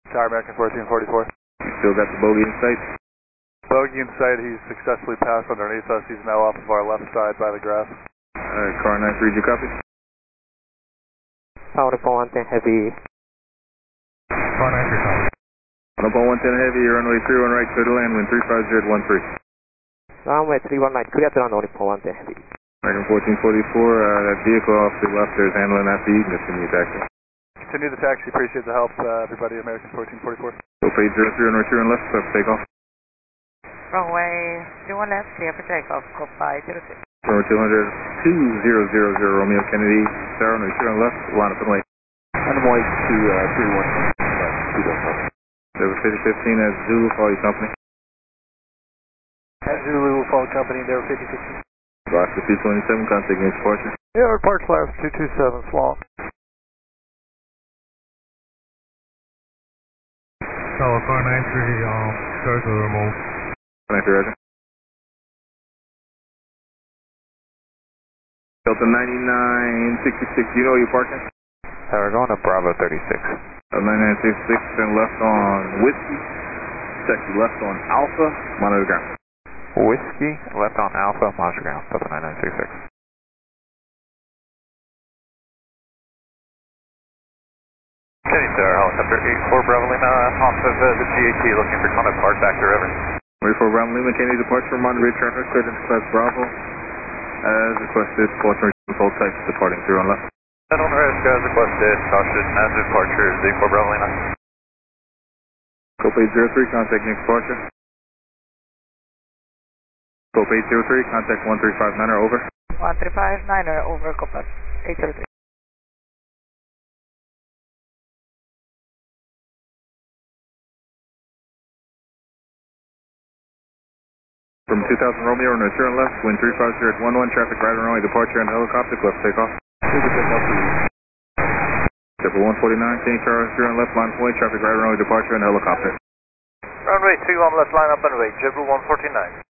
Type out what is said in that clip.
Tower American 1444. You still got the bogey in sight? Bogey in sight, he's successfully passed underneath us. He's now off of our left side by the grass. Alright, car 93, you copy? Tower 110 heavy. Car 93, copy. On 110 heavy, runway 31 right, clear to land, wind 35013. Runway 31 right, clear to land, only 110 heavy. American 1444, that vehicle off to the left there is handling that feed, and continue taxi. Continue the taxi, appreciate the help, everybody, American 1444. Go page 03, runway 3 on left, clear for takeoff. Runway 31 left, clear for takeoff, goodbye, 06. Runway 2000, Romeo Kennedy, Tower, runway 3 on left, line up and wait. Runway 231. There was 5015 as Zulu, follow your company. At Zulu, follow company, there 5015. Box to 227, contact next departure. Yeah, our park flaps 227, Swan. Tower car 93, circle remove. 93, roger. Delta 9966, you know where you're parking? We're going to Bravo 36. 9966, turn left on Whiskey. Taxi left on Alpha, monitor the ground. Whiskey, left on Alpha, monitor ground, Delta 9966. Kenny Tower, helicopter 84 Bravo Lima, off of the GAT, looking for Conant Park back to river. 44 Bravo Lima, Kennedy departure from Monterey Turner, cleared into class Bravo. As requested, Baltimore full types departing 3 on left. Head on risk as requested, caution as departure, 84 Bravo Lima. Go page 03, contact next departure. Go page 03, contact 1359er, over. 1359er, over, copy, 803. From 2000 Romeo, runway 3 on left, wind 350 at 11, traffic right on runway, departure and helicopter, left takeoff. Chipper 149, King Tower 3 on left, line point, traffic right on runway, departure and helicopter. Runway 2 on left, line up and wait, Jibber 149.